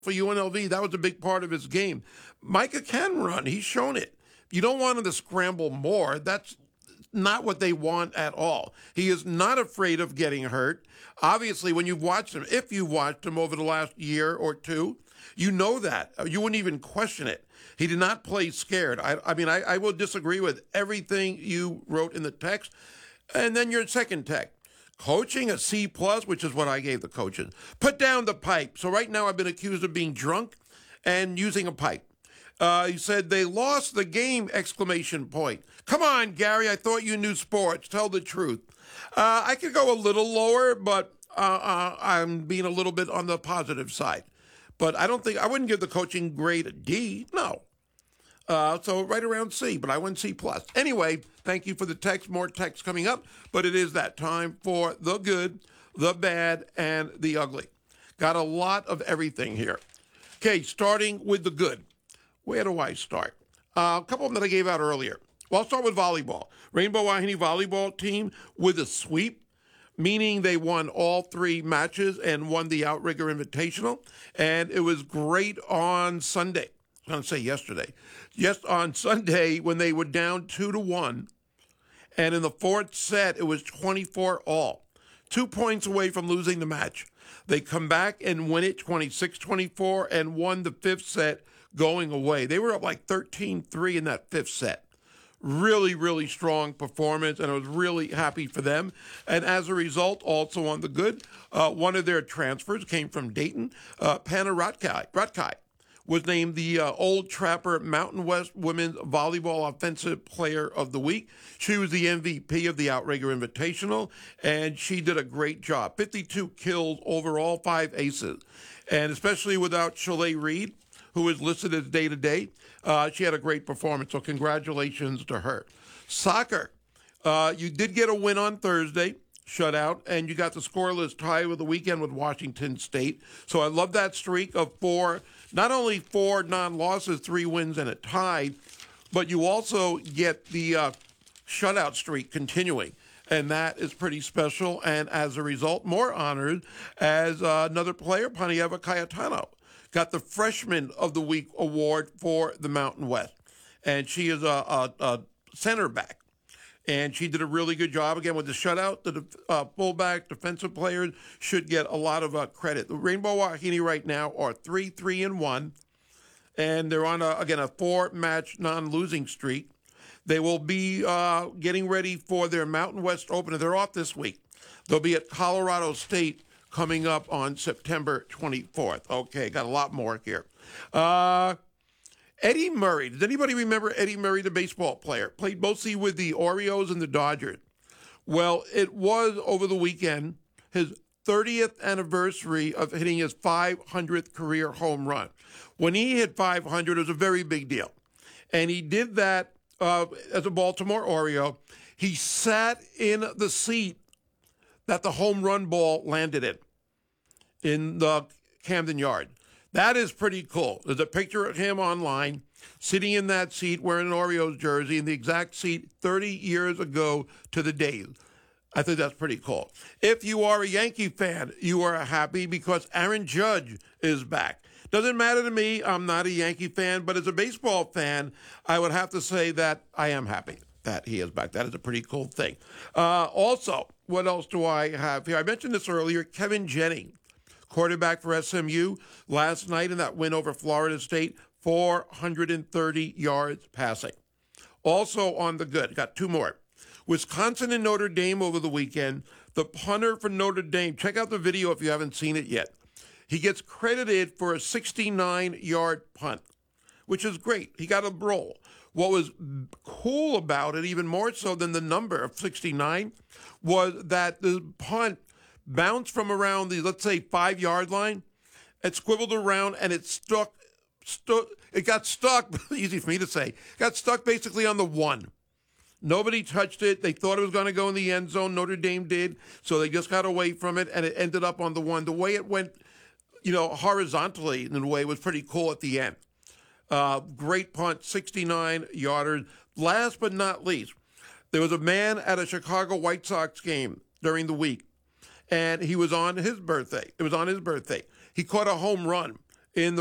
for UNLV. That was a big part of his game. Micah can run. He's shown it. You don't want him to scramble more. That's not what they want at all. He is not afraid of getting hurt. Obviously, when you've watched him, if you've watched him over the last year or two, you know that. You wouldn't even question it. He did not play scared. I will disagree with everything you wrote in the text. And then your second text. Coaching a C plus, which is what I gave the coaches. Put down the pipe. So right now I've been accused of being drunk and using a pipe. He said they lost the game! Exclamation point. Come on, Gary. I thought you knew sports. Tell the truth. I could go a little lower, but I'm being a little bit on the positive side. But I wouldn't give the coaching grade a D. No. So right around C, but I went C plus. Anyway, thank you for the text. More text coming up, but it is that time for the good, the bad, and the ugly. Got a lot of everything here. Okay, starting with the good. Where do I start? A couple of them that I gave out earlier. Well, I'll start with volleyball. Rainbow Wahine volleyball team with a sweep, meaning they won all three matches and won the Outrigger Invitational. And it was great on Sunday. I was going to say yesterday. Yes, on Sunday when they were down 2-1. And in the fourth set, it was 24-all. 2 points away from losing the match. They come back and win it 26-24 and won the fifth set going away. They were up like 13-3 in that fifth set. Really, really strong performance, and I was really happy for them. And as a result, also on the good, one of their transfers came from Dayton. Panna Ratkai was named the Old Trapper Mountain West Women's Volleyball Offensive Player of the Week. She was the MVP of the Outrigger Invitational, and she did a great job. 52 kills overall, 5 aces. And especially without Chalet Reed, who is listed as day-to-day, she had a great performance, so congratulations to her. Soccer, you did get a win on Thursday, shutout, and you got the scoreless tie with the weekend with Washington State. So I love that streak of not only 4 non-losses, 3 wins and a tie, but you also get the shutout streak continuing. And that is pretty special. And as a result, more honored as another player, Panieva Cayetano, got the Freshman of the Week award for the Mountain West. And she is a center back. And she did a really good job, again, with the shutout. The fullback defensive players should get a lot of credit. The Rainbow Wahine right now are 3-3-1. And they're on, a 4-match non-losing streak. They will be getting ready for their Mountain West opener. They're off this week. They'll be at Colorado State coming up on September 24th. Okay, got a lot more here. Eddie Murray. Does anybody remember Eddie Murray, the baseball player? Played mostly with the Orioles and the Dodgers. Well, it was over the weekend his 30th anniversary of hitting his 500th career home run. When he hit 500, it was a very big deal. And he did that as a Baltimore Oriole. He sat in the seat that the home run ball landed in the Camden Yard. That is pretty cool. There's a picture of him online sitting in that seat wearing an Orioles jersey in the exact seat 30 years ago to the day. I think that's pretty cool. If you are a Yankee fan, you are happy because Aaron Judge is back. Doesn't matter to me. I'm not a Yankee fan, but as a baseball fan, I would have to say that I am happy that he is back. That is a pretty cool thing. Also, what else do I have here? I mentioned this earlier. Kevin Jennings, quarterback for SMU, last night in that win over Florida State, 430 yards passing. Also on the good, got 2 more. Wisconsin and Notre Dame over the weekend. The punter for Notre Dame, check out the video if you haven't seen it yet. He gets credited for a 69-yard punt, which is great. He got a roll. What was cool about it, even more so than the number of 69, was that the punt bounced from around the, let's say, 5-yard line. It squiveled around and it it got stuck, easy for me to say, got stuck basically on the 1. Nobody touched it. They thought it was going to go in the end zone. Notre Dame did. So they just got away from it and it ended up on the 1. The way it went, horizontally in a way was pretty cool at the end. Great punt, 69-yarders. Last but not least, there was a man at a Chicago White Sox game during the week, and he was on his birthday. It was on his birthday. He caught a home run, in